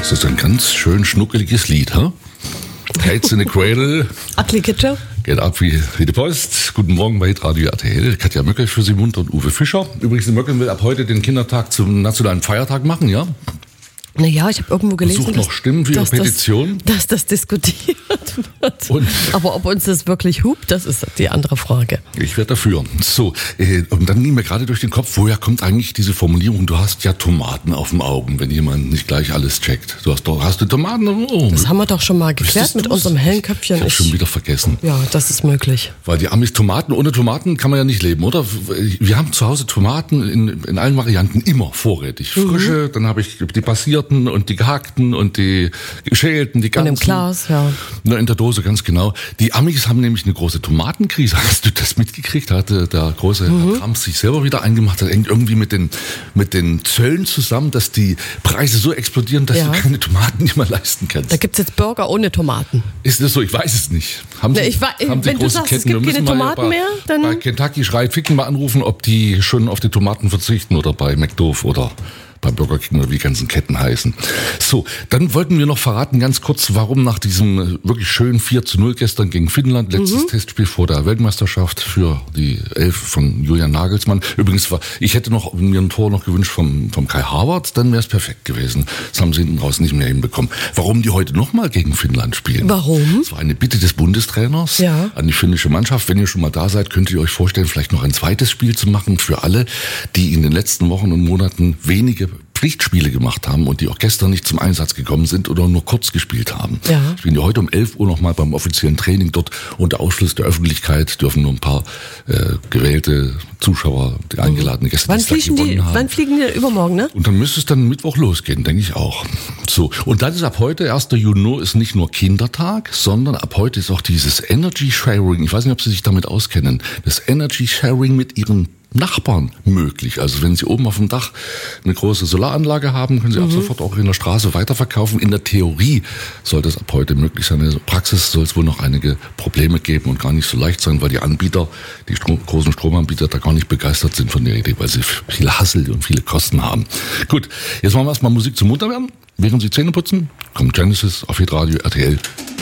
Das ist ein ganz schön schnuckeliges Lied, ha? Cats in the Cradle. Ugly Kid. Geht ab wie die Post. Guten Morgen bei Radio RTL. Katja Möckel für Sie munter und Uwe Fischer. Übrigens, die Möckel will ab heute den Kindertag zum nationalen Feiertag machen, ja? Naja, ich habe irgendwo gelesen, Sucht noch Stimmen für Ihre Petition. dass das diskutiert wird. Aber ob uns das wirklich hupt, das ist die andere Frage. Ich werde dafür. So, und dann ging mir gerade durch den Kopf, woher kommt eigentlich diese Formulierung, du hast ja Tomaten auf den Augen, wenn jemand nicht gleich alles checkt. Hast du Tomaten auf den Augen? Das haben wir doch schon mal geklärt mit unserem hellen Köpfchen. Ich habe schon wieder vergessen. Ja, das ist möglich. Weil die Amis Tomaten, ohne Tomaten kann man ja nicht leben, oder? Wir haben zu Hause Tomaten in allen Varianten immer vorrätig. Frische, dann habe ich die passierten und die gehackten und die geschälten, die ganzen. Und im Glas, ja. In der Dose, ganz genau. Die Amis haben nämlich eine große Tomatenkrise. Hast du das mitgekriegt? Hatte der große Herr Trump sich selber wieder eingemacht. Das hängt irgendwie mit den Zöllen zusammen, dass die Preise so explodieren, dass du keine Tomaten nicht mehr leisten kannst. Da gibt's jetzt Burger ohne Tomaten. Ist das so? Ich weiß es nicht. Haben wenn du sagst, es gibt keine Tomaten mehr, dann... Bei Kentucky Fried Chicken mal anrufen, ob die schon auf die Tomaten verzichten oder bei McDo oder bei Burger King oder wie die ganzen Ketten heißen. So, dann wollten wir noch verraten, ganz kurz, warum nach diesem wirklich schönen 4:0 gestern gegen Finnland, letztes Testspiel vor der Weltmeisterschaft für die 11 von Julian Nagelsmann. Übrigens, ich hätte mir ein Tor noch gewünscht vom Kai Havertz, dann wäre es perfekt gewesen. Das haben sie hinten raus nicht mehr hinbekommen. Warum die heute nochmal gegen Finnland spielen? Warum? Das war eine Bitte des Bundestrainers an die finnische Mannschaft. Wenn ihr schon mal da seid, könnt ihr euch vorstellen, vielleicht noch ein zweites Spiel zu machen für alle, die in den letzten Wochen und Monaten wenige Pflichtspiele gemacht haben und die auch gestern nicht zum Einsatz gekommen sind oder nur kurz gespielt haben. Ja. Spielen die heute um 11 Uhr nochmal beim offiziellen Training dort unter Ausschluss der Öffentlichkeit, dürfen nur ein paar gewählte Zuschauer, die eingeladenen Gäste, Wann fliegen die? Übermorgen, ne? Und dann müsste es dann Mittwoch losgehen, denke ich auch. So, und dann ist ab heute, 1. Juni, ist nicht nur Kindertag, sondern ab heute ist auch dieses Energy Sharing, ich weiß nicht, ob Sie sich damit auskennen, das Energy Sharing mit Ihren Nachbarn möglich. Also wenn Sie oben auf dem Dach eine große Solaranlage haben, können Sie ab sofort auch in der Straße weiterverkaufen. In der Theorie soll das ab heute möglich sein. In der Praxis soll es wohl noch einige Probleme geben und gar nicht so leicht sein, weil die Anbieter, die großen Stromanbieter da gar nicht begeistert sind von der Idee, weil sie viele Hassel und viele Kosten haben. Gut, jetzt machen wir erstmal Musik zum Munterwerden. Während Sie Zähne putzen, kommt Genesis auf Hitradio RTL.